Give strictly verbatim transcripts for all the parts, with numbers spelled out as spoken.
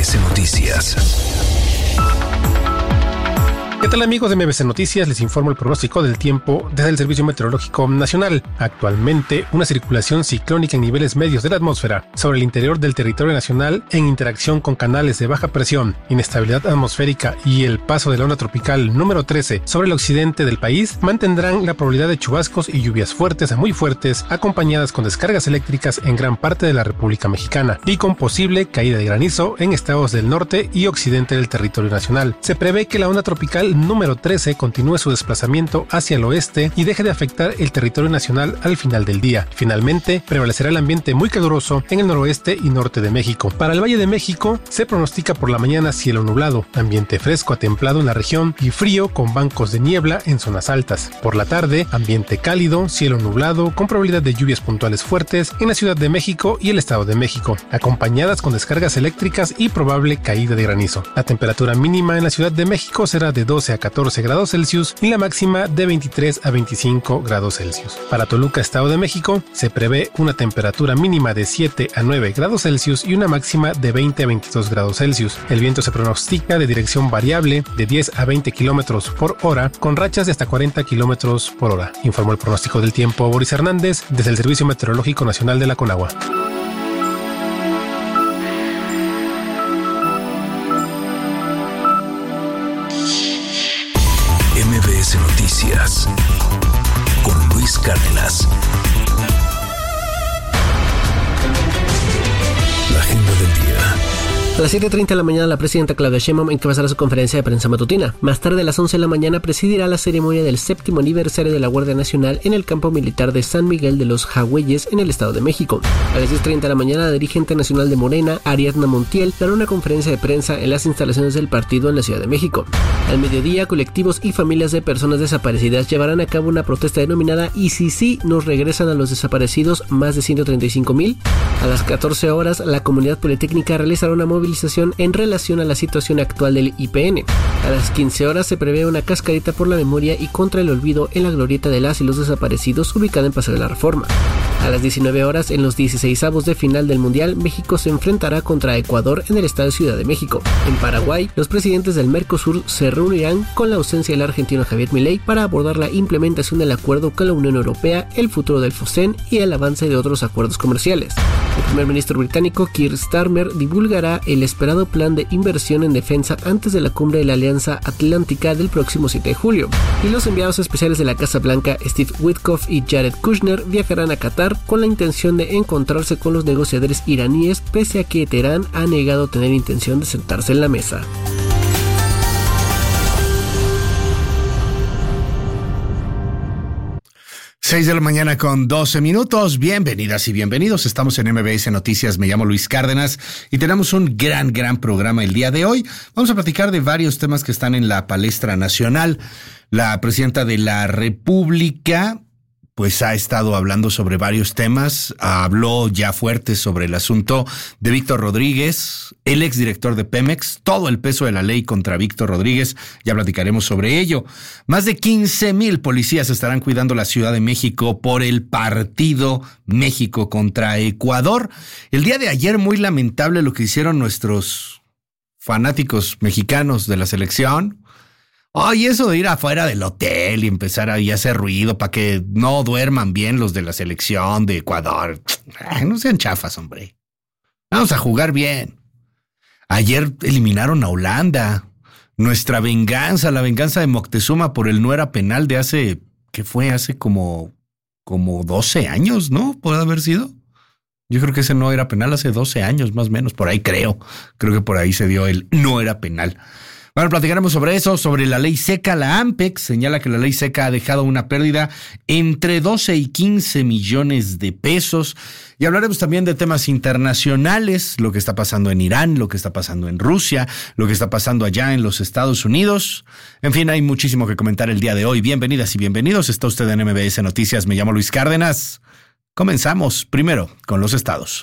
C Noticias. ¿Qué tal, amigos de M B C Noticias? Les informo el pronóstico del tiempo desde el Servicio Meteorológico Nacional. Actualmente, una circulación ciclónica en niveles medios de la atmósfera sobre el interior del territorio nacional en interacción con canales de baja presión, inestabilidad atmosférica y el paso de la onda tropical número trece sobre el occidente del país mantendrán la probabilidad de chubascos y lluvias fuertes a muy fuertes, acompañadas con descargas eléctricas en gran parte de la República Mexicana y con posible caída de granizo en estados del norte y occidente del territorio nacional. Se prevé que la onda tropical número trece continúe su desplazamiento hacia el oeste y deje de afectar el territorio nacional al final del día. Finalmente, prevalecerá el ambiente muy caluroso en el noroeste y norte de México. Para el Valle de México, se pronostica por la mañana cielo nublado, ambiente fresco a templado en la región y frío con bancos de niebla en zonas altas. Por la tarde, ambiente cálido, cielo nublado, con probabilidad de lluvias puntuales fuertes en la Ciudad de México y el Estado de México, acompañadas con descargas eléctricas y probable caída de granizo. La temperatura mínima en la Ciudad de México será de doce a catorce grados Celsius y la máxima de veintitrés a veinticinco grados Celsius. Para Toluca, Estado de México, se prevé una temperatura mínima de siete a nueve grados Celsius y una máxima de veinte a veintidós grados Celsius. El viento se pronostica de dirección variable de diez a veinte kilómetros por hora, con rachas de hasta cuarenta kilómetros por hora, informó el pronóstico del tiempo Boris Hernández desde el Servicio Meteorológico Nacional de la Conagua. M B S Noticias con Luis Cárdenas. La agenda del día. A las siete treinta de la mañana, la presidenta Claudia Sheinbaum encabezará su conferencia de prensa matutina. Más tarde, a las once de la mañana, presidirá la ceremonia del séptimo aniversario de la Guardia Nacional en el campo militar de San Miguel de los Jagüeyes, en el Estado de México. A las diez treinta de la mañana, la dirigente nacional de Morena, Ariadna Montiel, dará una conferencia de prensa en las instalaciones del partido en la Ciudad de México. Al mediodía, colectivos y familias de personas desaparecidas llevarán a cabo una protesta denominada ¿Y si sí nos regresan a los desaparecidos más de ciento treinta y cinco mil? A las catorce horas, la comunidad politécnica realizará una movilización en relación a la situación actual del I P N. A las quince horas se prevé una cascarita por la memoria y contra el olvido en la glorieta de las y los desaparecidos ubicada en Paseo de la Reforma. A las diecinueve horas, en los dieciseisavos de final del Mundial, México se enfrentará contra Ecuador en el Estadio Ciudad de México. En Paraguay, los presidentes del Mercosur se reunirán con la ausencia del argentino Javier Milei para abordar la implementación del acuerdo con la Unión Europea, el futuro del FOSEN y el avance de otros acuerdos comerciales. El primer ministro británico Keir Starmer divulgará el esperado plan de inversión en defensa antes de la cumbre de la Alianza Atlántica del próximo siete de julio. Y los enviados especiales de la Casa Blanca, Steve Witkoff y Jared Kushner, viajarán a Qatar con la intención de encontrarse con los negociadores iraníes, pese a que Teherán ha negado tener intención de sentarse en la mesa. seis de la mañana con doce minutos. Bienvenidas y bienvenidos. Estamos en M B S Noticias. Me llamo Luis Cárdenas y tenemos un gran, gran programa el día de hoy. Vamos a platicar de varios temas que están en la palestra nacional. La presidenta de la República pues ha estado hablando sobre varios temas. Habló ya fuerte sobre el asunto de Víctor Rodríguez, el exdirector de Pemex, todo el peso de la ley contra Víctor Rodríguez. Ya platicaremos sobre ello. Más de quince mil policías estarán cuidando la Ciudad de México por el partido México contra Ecuador. El día de ayer, muy lamentable lo que hicieron nuestros fanáticos mexicanos de la selección. Ay, oh, eso de ir afuera del hotel y empezar ahí a hacer ruido para que no duerman bien los de la selección de Ecuador. Ay, no sean chafas, hombre. Vamos a jugar bien. Ayer eliminaron a Holanda. Nuestra venganza, la venganza de Moctezuma por el no era penal de hace, ¿qué fue? Hace como, como doce años, ¿no? ¿Puede haber sido? Yo creo que ese no era penal hace doce años, más o menos. Por ahí creo. Creo que por ahí se dio el no era penal. Bueno, platicaremos sobre eso, sobre la ley seca. La AMPEC señala que la ley seca ha dejado una pérdida entre doce y quince millones de pesos. Y hablaremos también de temas internacionales, lo que está pasando en Irán, lo que está pasando en Rusia, lo que está pasando allá en los Estados Unidos. En fin, hay muchísimo que comentar el día de hoy. Bienvenidas y bienvenidos. Está usted en M B S Noticias. Me llamo Luis Cárdenas. Comenzamos primero con los estados.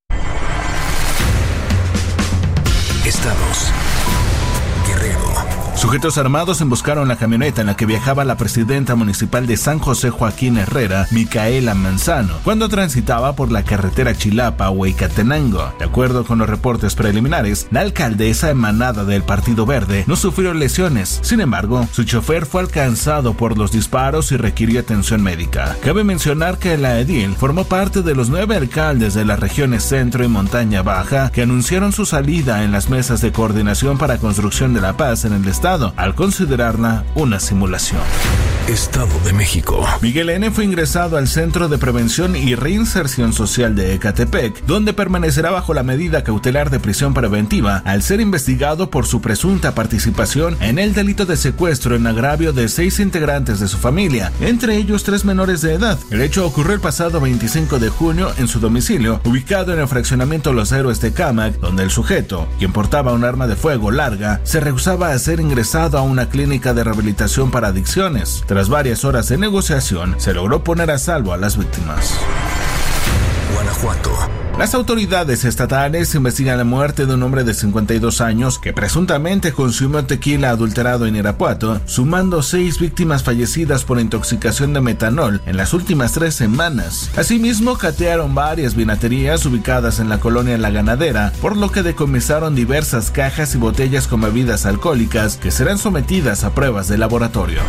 Estados. Guerrero, Sujetos armados emboscaron la camioneta en la que viajaba la presidenta municipal de San José Joaquín Herrera, Micaela Manzano, cuando transitaba por la carretera Chilapa-Hueycatenango. De acuerdo con los reportes preliminares, la alcaldesa emanada del Partido Verde no sufrió lesiones. Sin embargo, su chofer fue alcanzado por los disparos y requirió atención médica. Cabe mencionar que la edil formó parte de los nueve alcaldes de las regiones Centro y Montaña Baja que anunciaron su salida en las mesas de coordinación para construcción de la paz en el estado, al considerarla una simulación. Estado de México. Miguel N. fue ingresado al Centro de Prevención y Reinserción Social de Ecatepec, donde permanecerá bajo la medida cautelar de prisión preventiva al ser investigado por su presunta participación en el delito de secuestro en agravio de seis integrantes de su familia, entre ellos tres menores de edad. El hecho ocurrió el pasado veinticinco de junio en su domicilio, ubicado en el fraccionamiento Los Héroes de Cámac, donde el sujeto, quien portaba un arma de fuego larga, se rehusaba a ser ingresado a una clínica de rehabilitación para adicciones. Tras varias horas de negociación, se logró poner a salvo a las víctimas. Guanajuato. Las autoridades estatales investigan la muerte de un hombre de cincuenta y dos años que presuntamente consumió tequila adulterado en Irapuato, sumando seis víctimas fallecidas por intoxicación de metanol en las últimas tres semanas. Asimismo, catearon varias vinaterías ubicadas en la colonia La Ganadera, por lo que decomisaron diversas cajas y botellas con bebidas alcohólicas que serán sometidas a pruebas de laboratorio.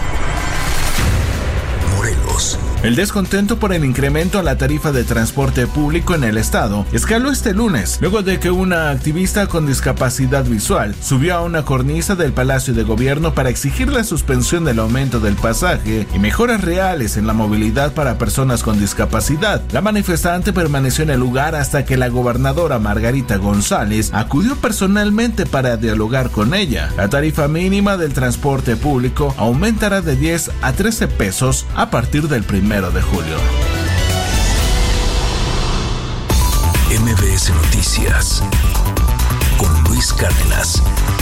Morelos. El descontento por el incremento a la tarifa de transporte público en el estado escaló este lunes, luego de que una activista con discapacidad visual subió a una cornisa del Palacio de Gobierno para exigir la suspensión del aumento del pasaje y mejoras reales en la movilidad para personas con discapacidad. La manifestante permaneció en el lugar hasta que la gobernadora Margarita González acudió personalmente para dialogar con ella. La tarifa mínima del transporte público aumentará de diez a trece pesos a partir del primero de julio. M B S Noticias con Luis Cárdenas.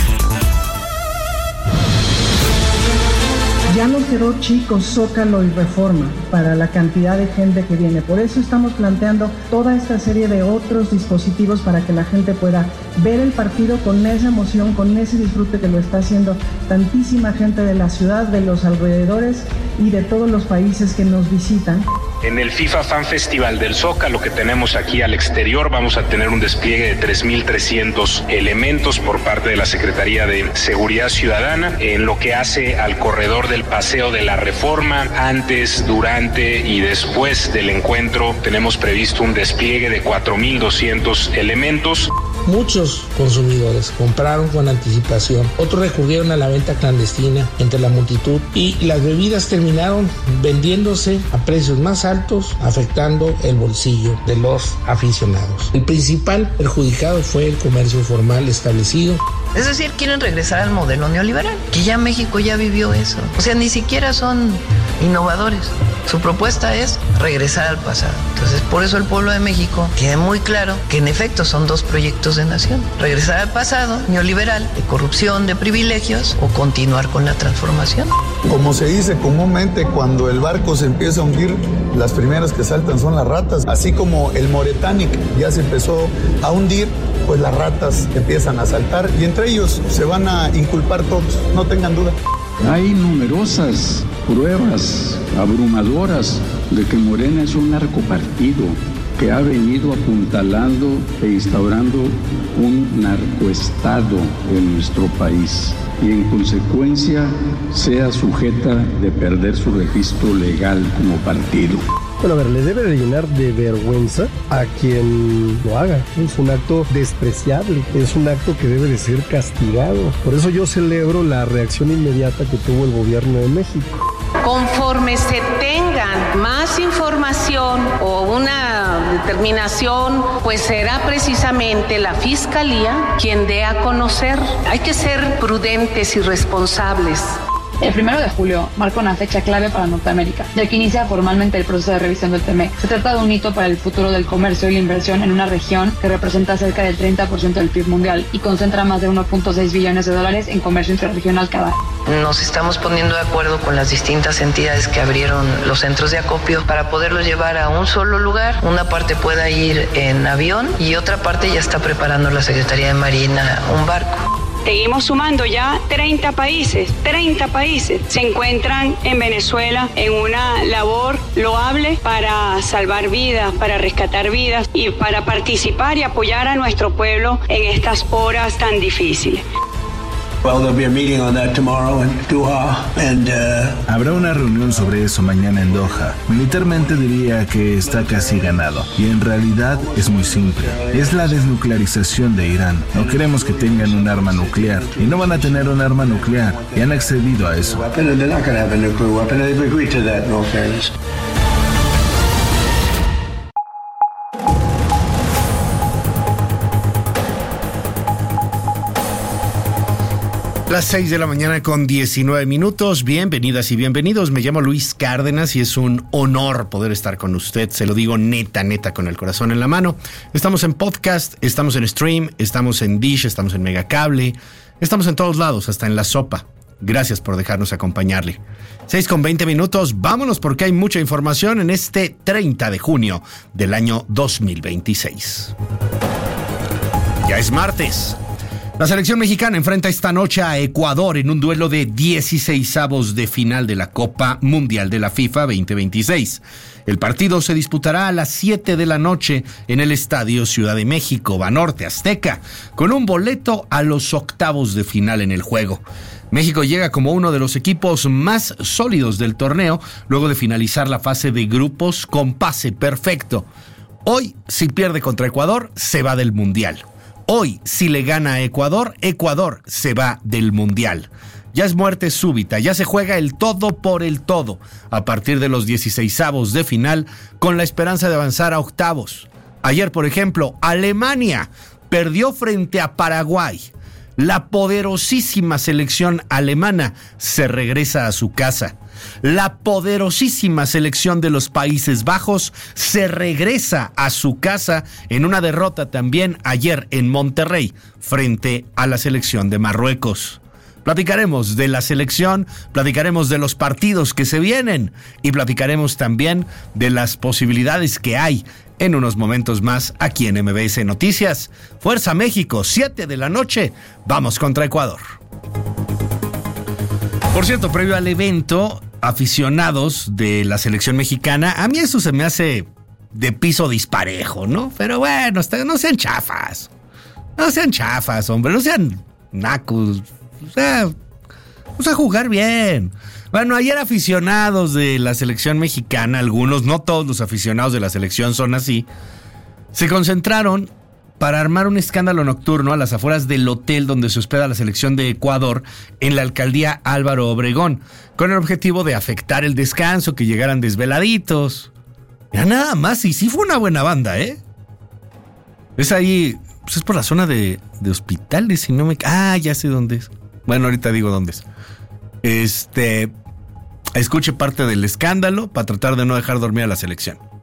Ya nos quedó chico Zócalo y Reforma para la cantidad de gente que viene. Por eso estamos planteando toda esta serie de otros dispositivos para que la gente pueda ver el partido con esa emoción, con ese disfrute que lo está haciendo tantísima gente de la ciudad, de los alrededores y de todos los países que nos visitan. En el FIFA Fan Festival del Zócalo que tenemos aquí al exterior vamos a tener un despliegue de tres mil trescientos elementos por parte de la Secretaría de Seguridad Ciudadana. En lo que hace al corredor del Paseo de la Reforma, antes, durante y después del encuentro tenemos previsto un despliegue de cuatro mil doscientos elementos. Muchos consumidores compraron con anticipación, otros recurrieron a la venta clandestina entre la multitud y las bebidas terminaron vendiéndose a precios más altos, afectando el bolsillo de los aficionados. El principal perjudicado fue el comercio formal establecido. Es decir, quieren regresar al modelo neoliberal, que ya México ya vivió eso. O sea, ni siquiera son innovadores. Su propuesta es regresar al pasado. Entonces, por eso el pueblo de México tiene muy claro que en efecto son dos proyectos de nación. Regresar al pasado neoliberal, de corrupción, de privilegios, o continuar con la transformación. Como se dice comúnmente, cuando el barco se empieza a hundir, las primeras que saltan son las ratas. Así como el Moretanic ya se empezó a hundir, pues las ratas empiezan a saltar y entre ellos se van a inculpar todos, no tengan duda. Hay numerosas pruebas abrumadoras de que Morena es un narcopartido que ha venido apuntalando e instaurando un narcoestado en nuestro país y en consecuencia sea sujeta de perder su registro legal como partido. Bueno, a ver, le debe de llenar de vergüenza a quien lo haga. Es un acto despreciable, es un acto que debe de ser castigado. Por eso yo celebro la reacción inmediata que tuvo el gobierno de México. Conforme se tengan más información o una determinación, pues será precisamente la Fiscalía quien dé a conocer. Hay que ser prudentes y responsables. El primero de julio marca una fecha clave para Norteamérica, ya que inicia formalmente el proceso de revisión del T M E C. Se trata de un hito para el futuro del comercio y la inversión en una región que representa cerca del treinta por ciento del P I B mundial y concentra más de uno punto seis billones de dólares en comercio interregional cada año. Nos estamos poniendo de acuerdo con las distintas entidades que abrieron los centros de acopio para poderlos llevar a un solo lugar. Una parte pueda ir en avión y otra parte ya está preparando la Secretaría de Marina un barco. Seguimos sumando ya treinta países, treinta países se encuentran en Venezuela en una labor loable para salvar vidas, para rescatar vidas y para participar y apoyar a nuestro pueblo en estas horas tan difíciles. Well, there'll be a meeting on that tomorrow in Doha, and, uh... Habrá una reunión sobre eso mañana en Doha. Militarmente diría que está casi ganado. Y en realidad es muy simple. Es la desnuclearización de Irán. No queremos que tengan un arma nuclear. Y no van a tener un arma nuclear. Y han accedido a eso. Las seis de la mañana con diecinueve minutos. Bienvenidas y bienvenidos. Me llamo Luis Cárdenas y es un honor poder estar con usted. Se lo digo neta, neta, con el corazón en la mano. Estamos en podcast, estamos en stream, estamos en Dish, estamos en Megacable, estamos en todos lados, hasta en La Sopa. Gracias por dejarnos acompañarle. seis con veinte minutos. Vámonos porque hay mucha información en este treinta de junio del año dos mil veintiséis. Ya es martes. La selección mexicana enfrenta esta noche a Ecuador en un duelo de dieciseisavos de final de la Copa Mundial de la FIFA veinte veintiséis. El partido se disputará a las siete de la noche en el Estadio Ciudad de México, Banorte Azteca, con un boleto a los octavos de final en el juego. México llega como uno de los equipos más sólidos del torneo luego de finalizar la fase de grupos con pase perfecto. Hoy, si pierde contra Ecuador, se va del Mundial. Hoy, si le gana a Ecuador, Ecuador se va del Mundial. Ya es muerte súbita, ya se juega el todo por el todo a partir de los dieciseisavos de final con la esperanza de avanzar a octavos. Ayer, por ejemplo, Alemania perdió frente a Paraguay. La poderosísima selección alemana se regresa a su casa. La poderosísima selección de los Países Bajos se regresa a su casa en una derrota también ayer en Monterrey frente a la selección de Marruecos. Platicaremos de la selección, platicaremos de los partidos que se vienen y platicaremos también de las posibilidades que hay en unos momentos más aquí en M B S Noticias. Fuerza México, siete de la noche, vamos contra Ecuador. Por cierto, previo al evento, aficionados de la selección mexicana, a mí eso se me hace de piso disparejo, ¿no? Pero bueno, no sean chafas, no sean chafas, hombre, no sean nacos, o sea, vamos a jugar bien. Bueno, ayer aficionados de la selección mexicana, algunos, no todos los aficionados de la selección son así, se concentraron para armar un escándalo nocturno a las afueras del hotel donde se hospeda la selección de Ecuador en la alcaldía Álvaro Obregón, con el objetivo de afectar el descanso, que llegaran desveladitos. Ya nada más, y sí fue una buena banda, ¿eh? Es ahí, pues es por la zona de, de hospitales, si no me... Ah, ya sé dónde es. Bueno, ahorita digo dónde es. Este... Escuche parte del escándalo para tratar de no dejar dormir a la selección.